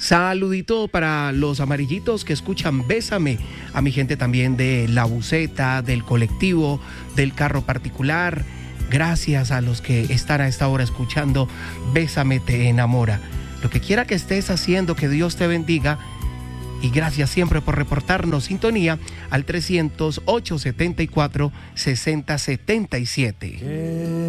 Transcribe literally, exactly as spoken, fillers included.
Saludito para los amarillitos que escuchan Bésame, a mi gente también de la buseta, del colectivo, del carro particular. Gracias a los que están a esta hora escuchando Bésame te enamora. Lo que quiera que estés haciendo, que Dios te bendiga. Y gracias siempre por reportarnos sintonía al trescientos, ochocientos setenta y cuatro, sesenta setenta y siete.